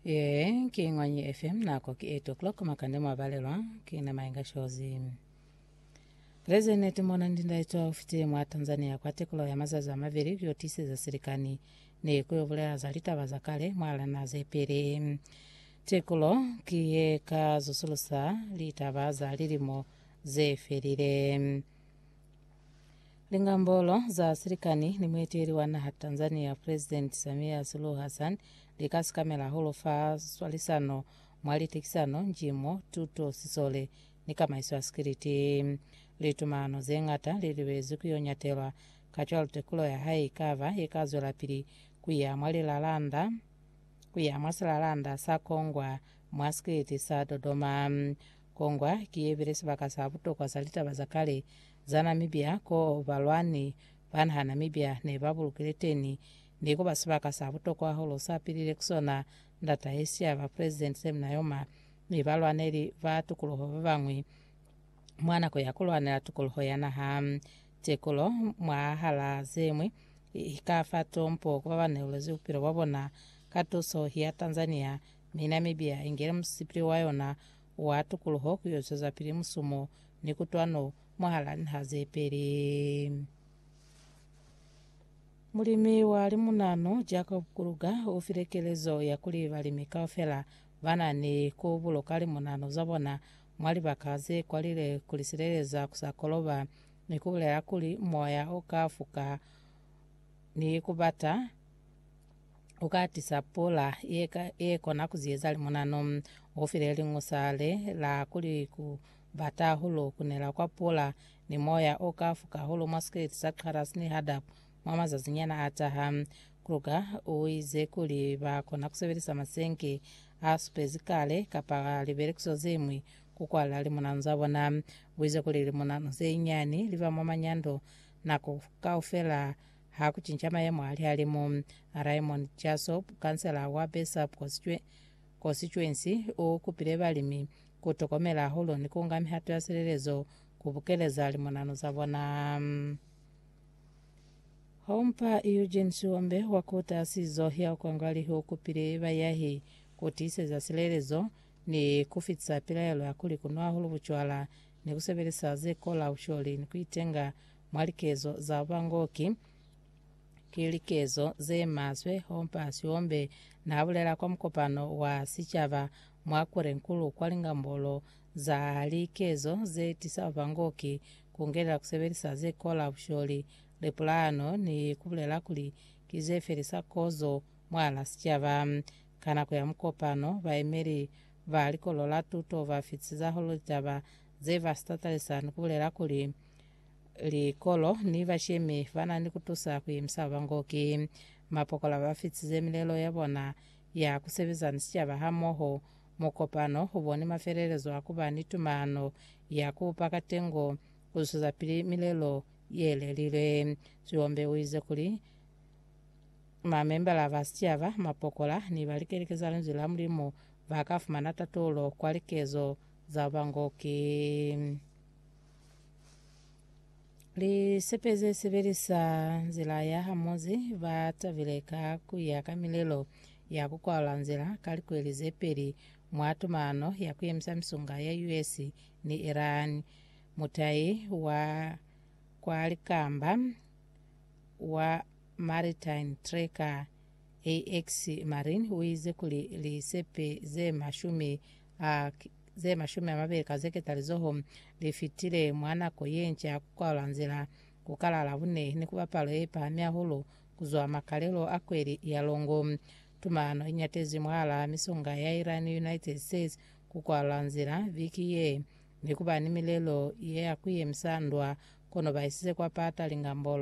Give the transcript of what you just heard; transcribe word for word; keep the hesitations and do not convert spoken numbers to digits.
e kingwanyi F M nako ki eight o'clock makande mwabalelwa kina mainga shozi. President Mona Ndindaitwa ufiti mwa Tanzania kwa tekulo ya mazaza maviri vyotisi za serikani ni kuyovulea za litabaza kale mwala na zepere. Tekulo kiye kazusulusa litabaza lilimo zeferire. Lingambolo za serikani ni mwetiri wana Tanzania President Samia Suluhu Hassan likasi kamela holofa swalisano mwali tekisano njimo tuto sisole ni kama iso askiriti. Litumano zengata liliwezi kuyonyatelwa kachwa tekulo ya hai kava yekazo la pili kuya mwali lalanda kuya mwasi lalanda sa kongwa mwaskiriti sa Dodoma. Kongwa kiyeviresi bakasa buto kwa salita bazakale za Namibia ko balwani banha Namibia ne babulukireteni ndiko basibaka sabuto kwa holo sapirire kusona ndata Asia ba President Semnayoma ni balwaneri batukuloho bamwe mwana ko yakulwanira tukuloho yana ha tekulo mwahala zemwe ikafato mpo kwa bane ulezi upiro babona katuso hiya Tanzania ni Namibia ingere msipiri wayona watukuloho kuyozoza piri musumo nikutwano mwahala nhazepere. Mulimi wa limunano Jacob Kuruga ufirekelezo ya kuli balimi kaofela vana ni kubulo kali munano zabona mwali bakaze kwalile kulisereleza kusakoloba ni kubulera kuli moya okafuka ni kubata ukati sapola yeka eko nakuzieza limunano ufireli ngusale la kuli ku bata hulo kunela kwa pola ni moya okafuka hulo masketi sakharas ni hadap mwamaza zinyana ataha. Kuruga uize kuli bakona kuseverisa masenke asupezikale kapa liberekso zemwi kukwala limunano zabona uize kuli limunano zenyani liva mwamanyando na kukaufela hakuchinchama ye mwali halimu. Raymond Chasop kansela wa Besap constituency ukupire balimi kutokomela hulo ni kungami hatu ya serelezo kubukeleza limunano zabona. Hompa Eugene Suombe wakuta sizo ya ukwangali hukupire bayahi kutise za serelezo ni kufitsa pilayalo ya kuli kunua hulu buchwala ni kuseverisa ze kola usholi ni kuitenga mwalikezo za bangoki kilikezo ze maswe. Hompa Suombe na abulera kwa mkopano wa sichava mwakure nkulu kwa lingambolo za likezo ze tisa bangoki kungela kuseverisa ze kola usholi lepulano ni kubulela kuli kizeferisa kozo mwala sichava kana kwa mkopano va emeri va likolola tuto va fitsiza holo taba ze va statalisa ni kubulela kuli likolo ni vashemi vana ni kutusa kuimsa bangoki mapokola va fitsize milelo yabona ya kuseveza nsichava hamoho mukopano ubone mafererezo akuba nitumano ya kupaka tengo kusuza pili milelo yele lile. Suombe uize kuli mamemba la vastiava mapokola ni balikerekeza nzila mlimo vakafumana tatulo kwalikezo za bangoki. Li sepeze severisa nzila ya hamozi vatavileka kuya kamilelo ya kukwala nzila kalikuelize peri mwatumano ya kuyemsa msunga ya U S ni Iran. Mutai wa kwa alikamba wa Maritime Tracker A X Marine uize kuli li sepe ze mashumi uh, ze mashumi amabeka zeke talizoho lifitile mwana koyencha kwa lanzila kukala labune ni kubapalo epa amia hulu kuzwa makalelo akweli ya longo. Tumano inyatezi mwala misunga ya Iran United States kukwa lanzila viki ye ni kuba ni milelo ye akuye msandwa kono baisize kwa pata lingambolo.